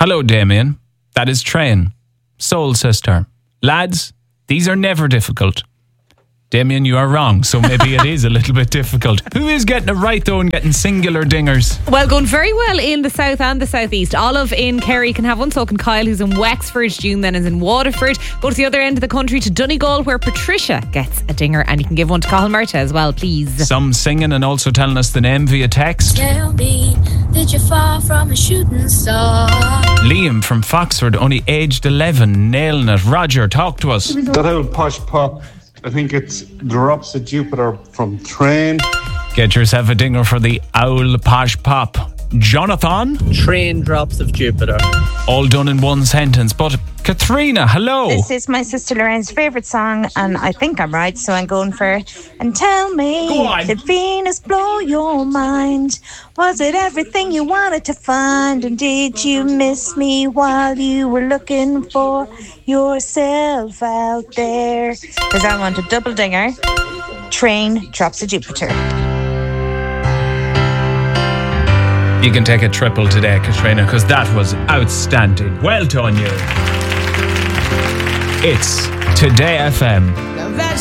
Hello, Damien. That is Train. Soul Sister. Lads, these are never difficult. Damien, you are wrong, so maybe it is a little bit difficult. Who is getting it right, though, and getting singular dingers? Well, going very well in the south and the southeast. Olive in Kerry can have one, so can Kyle, who's in Wexford. June then is in Waterford. Go to the other end of the country to Donegal, where Patricia gets a dinger, and you can give one to Cathal Marta as well, please. Some singing and also telling us the name via text. Tell me, did you fall from a shooting star? Liam from Foxford, only aged 11, nailing it. Roger, talk to us. That old posh pop, I think it's Drops of Jupiter from Train. Get yourself a dinger for the Owl Posh Pop. Jonathan? Train Drops of Jupiter. All done in one sentence. But Katrina, hello. This is my sister Lorraine's favourite song, and I think I'm right, so I'm going for And Tell Me, did Venus blow your mind? Was it everything you wanted to find? And did you miss me while you were looking for yourself out there? Because I want a double dinger. Train Drops of Jupiter. You can take a triple today, Katrina, because that was outstanding. Well done, you. It's Today FM.